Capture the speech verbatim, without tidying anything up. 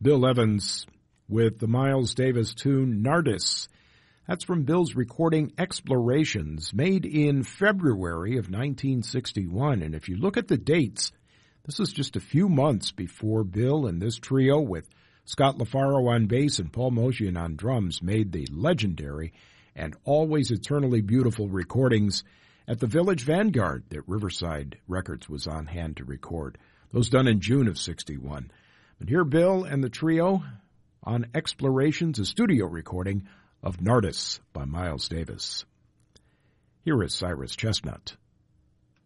Bill Evans with the Miles Davis tune Nardis. That's from Bill's recording Explorations, made in February of nineteen sixty-one. And if you look at the dates, this is just a few months before Bill and this trio with Scott LaFaro on bass and Paul Motian on drums made the legendary and always eternally beautiful recordings at the Village Vanguard that Riverside Records was on hand to record. Those done in June of sixty-one. But here Bill and the trio on Explorations, a studio recording of Nardis by Miles Davis. Here is Cyrus Chestnut.